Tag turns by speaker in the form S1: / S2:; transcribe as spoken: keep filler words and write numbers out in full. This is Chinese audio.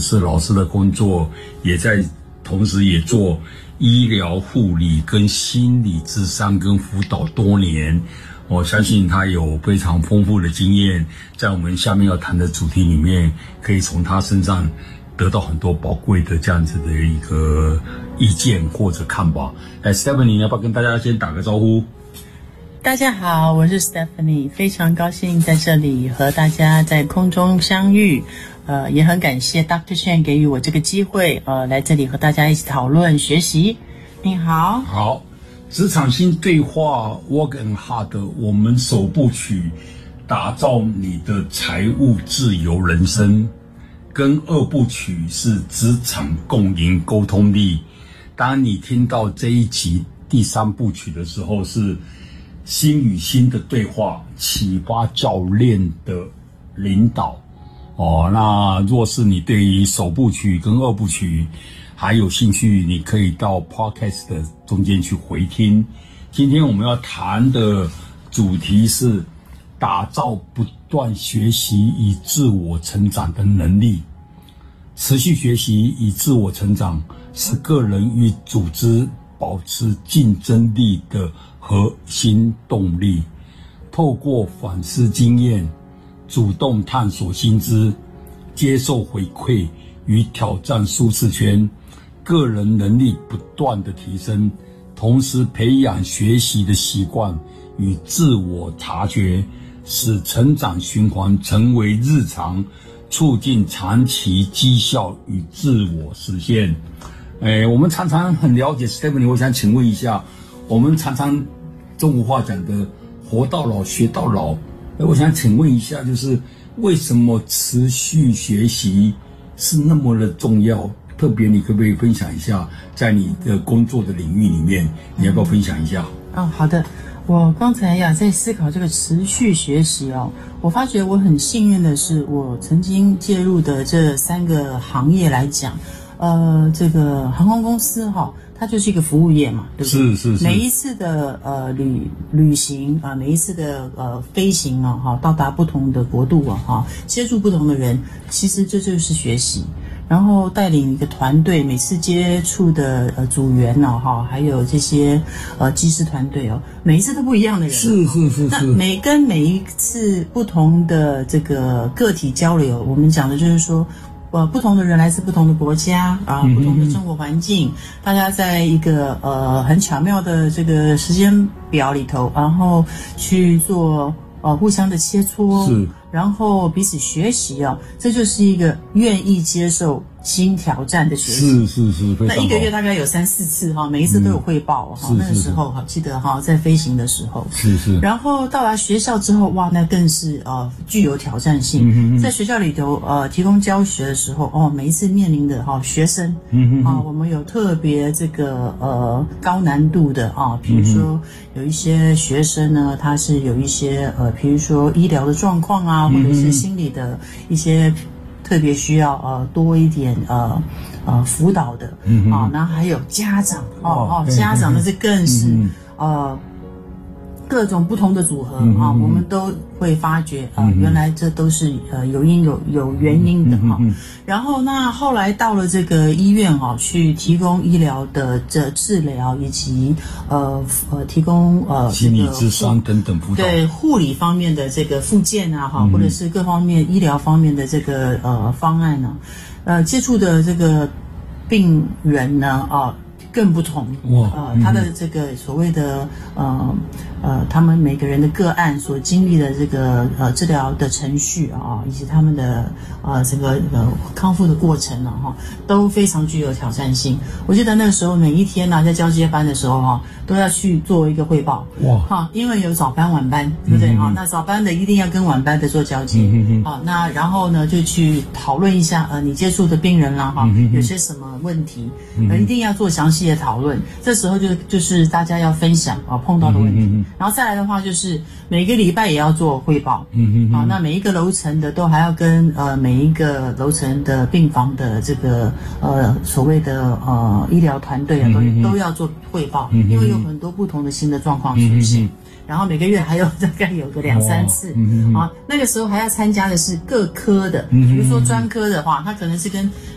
S1: 事老师的工作，也在同时也做医疗护理跟心理咨商跟辅导多年。我相信他有非常丰富的经验，在我们下面要谈的主题里面，可以从他身上得到很多宝贵的这样子的一个意见或者看法。哎 ，Stephanie， 你要不要跟大家先打个招呼？
S2: 大家好，我是 Stephanie， 非常高兴在这里和大家在空中相遇。呃，也很感谢 Doctor Chen 给予我这个机会，呃，来这里和大家一起讨论学习。你好，
S1: 好。职场新对话 Work and Hard， 我们首部曲打造你的财务自由人生，跟二部曲是职场共赢沟通力。当你听到这一集第三部曲的时候，是心与心的对话，启发教练的领导。哦，那若是你对于首部曲跟二部曲还有兴趣，你可以到 Podcast 的中间去回听。今天我们要谈的主题是打造不断学习与自我成长的能力。持续学习与自我成长是个人与组织保持竞争力的核心动力。透过反思经验，主动探索新知，接受回馈与挑战舒适圈，个人能力不断的提升，同时培养学习的习惯与自我察觉，使成长循环成为日常，促进长期绩效与自我实现。哎，我们常常很了解 Stephanie， 我想请问一下，我们常常中国话讲的活到老学到老，我想请问一下，就是为什么持续学习是那么的重要？特别你可不可以分享一下，在你的工作的领域里面，你要不要分享一下？
S2: 哦，好的。我刚才呀在思考这个持续学习哦，我发觉我很幸运的是，我曾经介入的这三个行业来讲，呃，这个航空公司哈、哦，它就是一个服务业嘛，对不对？
S1: 是是是。
S2: 每一次的呃旅旅行啊、呃，每一次的呃飞行啊，哈，到达不同的国度啊，哈，接触不同的人，其实这就是学习。然后带领一个团队，每次接触的呃组员呢，哈，还有这些呃技师团队哦，每一次都不一样的人，
S1: 是是是是。
S2: 那每跟每一次不同的这个个体交流，我们讲的就是说，呃，不同的人来自不同的国家啊，不同的生活环境，大家在一个呃很巧妙的这个时间表里头，然后去做呃互相的切磋，
S1: 是。
S2: 然后彼此学习啊，这就是一个愿意接受新挑战的学习。
S1: 是是是，非常好。
S2: 那一个月大概有三四次哈，每一次都有汇报哈、嗯。那个时候哈，记得哈，在飞行的时候。
S1: 是是。然
S2: 后到达学校之后，哇，那更是呃具有挑战性。嗯、在学校里头呃提供教学的时候，哦，每一次面临的哈学生，嗯啊，我们有特别这个呃高难度的啊，比如说有一些学生呢，他是有一些呃，比如说医疗的状况啊。或者是心理的一些特别需要呃多一点呃呃辅导的，嗯啊，然后还有家长哦哦，家长的这更是、嗯、呃各种不同的组合、嗯、啊，我们都会发觉啊、呃嗯，原来这都是呃有因有有原因的哈、嗯嗯。然后那后来到了这个医院啊，去提供医疗的这治疗以及呃呃提供呃
S1: 心理咨商等等辅导，
S2: 对护理方面的这个附件啊哈、嗯，或者是各方面医疗方面的这个呃方案呢、啊，呃接触的这个病人呢啊。更不同，呃，他的这个所谓的呃呃，他们每个人的个案所经历的这个呃治疗的程序啊，以及他们的呃整个呃康复的过程呢、啊，哈，都非常具有挑战性。我记得那个时候每一天呢、啊，在交接班的时候哈、啊，都要去做一个汇报，哇，哈，因为有早班晚班，对不对啊、嗯？那早班的一定要跟晚班的做交接，嗯啊，那然后呢就去讨论一下呃你接触的病人啦哈、啊嗯，有些什么问题，呃一定要做详细的讨论，这时候就就是大家要分享啊碰到的问题、嗯，然后再来的话就是每个礼拜也要做汇报，嗯嗯，啊，那每一个楼层的都还要跟呃每一个楼层的病房的这个呃所谓的呃医疗团队啊都、嗯、都要做汇报、嗯，因为有很多不同的新的状况出现。嗯然后每个月还有大概有个两三次、嗯、啊，那个时候还要参加的是各科的，比如说专科的话，他可能是跟